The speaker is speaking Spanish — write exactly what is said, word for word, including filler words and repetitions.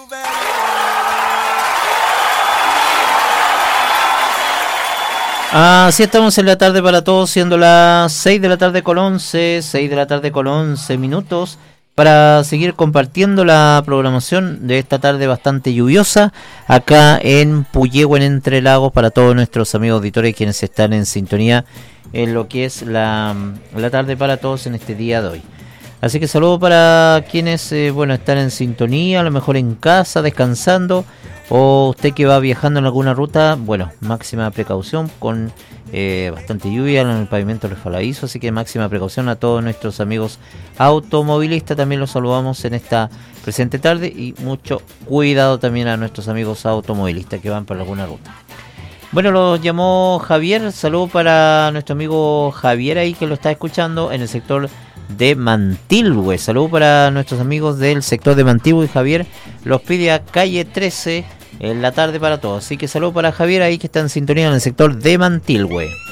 Así estamos en la tarde para todos, siendo las seis de la tarde con once, seis de la tarde con once minutos, para seguir compartiendo la programación de esta tarde bastante lluviosa, acá en Puyehue, en Entre Lagos, para todos nuestros amigos auditores quienes están en sintonía en lo que es la, la tarde para todos en este día de hoy. Así que saludo para quienes eh, bueno están en sintonía, a lo mejor en casa, descansando, o usted que va viajando en alguna ruta, bueno, máxima precaución con eh, bastante lluvia en el pavimento resbaladizo, así que máxima precaución a todos nuestros amigos automovilistas, también los saludamos en esta presente tarde, y mucho cuidado también a nuestros amigos automovilistas que van por alguna ruta. Bueno, lo llamó Javier, saludo para nuestro amigo Javier ahí que lo está escuchando en el sector de Mantilhue, saludo para nuestros amigos del sector de Mantilhue, y Javier los pide a calle trece en la tarde para todos, así que saludo para Javier ahí que está en sintonía en el sector de Mantilhue.